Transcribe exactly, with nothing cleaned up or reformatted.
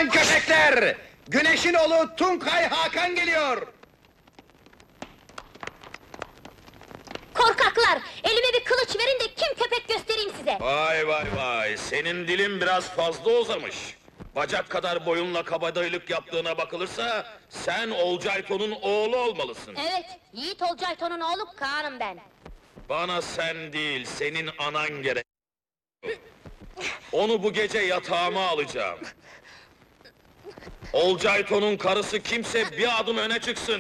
Toplanın köpekler! Güneşin oğlu Tunkay Hakan geliyor! Korkaklar! Elime bir kılıç verin de kim köpek göstereyim size! Vay vay vay, senin dilin biraz fazla uzamış. Bacak kadar boyunla kabadayılık yaptığına bakılırsa, sen Olcayton'un oğlu olmalısın. Evet, Yiğit Olcayton'un oğlu Kaan'ım ben. Bana sen değil, senin anan gerek. Onu bu gece yatağıma alacağım. Olcayton'un karısı kimse bir adım öne çıksın.